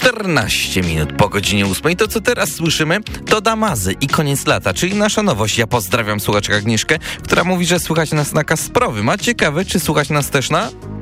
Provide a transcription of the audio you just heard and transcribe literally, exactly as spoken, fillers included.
czternaście minut po godzinie ósmej. To, co teraz słyszymy, to Damazy i Koniec lata, czyli nasza nowość. Ja pozdrawiam słuchaczkę Agnieszkę, która mówi, że słuchać nas na Kasprowym. A ciekawe, czy słuchać nas też na...